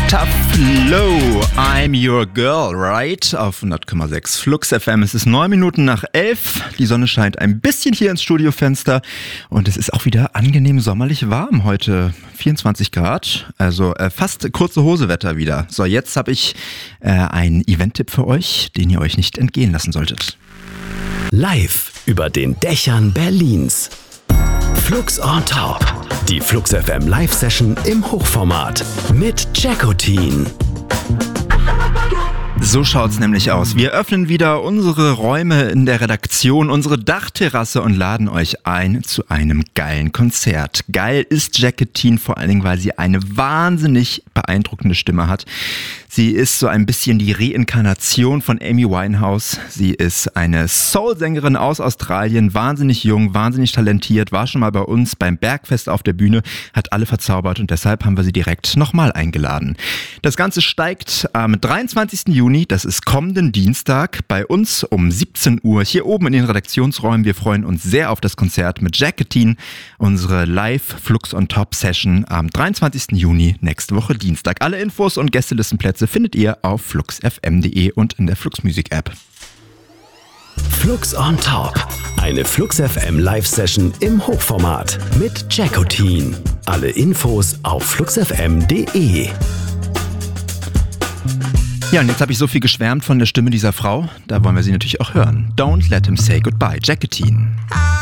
Tough Low, I'm your girl, right? Auf 100,6 Flux FM. Es ist 9 Minuten nach 11. Die Sonne scheint ein bisschen hier ins Studiofenster und es ist auch wieder angenehm sommerlich warm heute. 24 Grad, also fast kurze Hosewetter wieder. So, jetzt habe ich einen Event-Tipp für euch, den ihr euch nicht entgehen lassen solltet. Live über den Dächern Berlins. Flux on Top. Die Flux FM Live-Session im Hochformat mit Jackotin. So schaut's nämlich aus. Wir öffnen wieder unsere Räume in der Redaktion, unsere Dachterrasse und laden euch ein zu einem geilen Konzert. Geil ist Jackotin vor allen Dingen, weil sie eine wahnsinnig beeindruckende Stimme hat. Sie ist so ein bisschen die Reinkarnation von Amy Winehouse. Sie ist eine Soul-Sängerin aus Australien, wahnsinnig jung, wahnsinnig talentiert, war schon mal bei uns beim Bergfest auf der Bühne, hat alle verzaubert und deshalb haben wir sie direkt nochmal eingeladen. Das Ganze steigt am 23. Juni, das ist kommenden Dienstag, bei uns um 17 Uhr hier oben in den Redaktionsräumen. Wir freuen uns sehr auf das Konzert mit Jackotin, unsere Live-Flux on Top Session am 23. Juni, nächste Woche Dienstag. Alle Infos und Gästelistenplätze findet ihr auf fluxfm.de und in der Flux Music App. Flux on Top. Eine Flux FM Live-Session im Hochformat mit Jackotin. Alle Infos auf fluxfm.de. Ja, und jetzt habe ich so viel geschwärmt von der Stimme dieser Frau, da wollen wir sie natürlich auch hören. Don't let him say goodbye, Jackotin.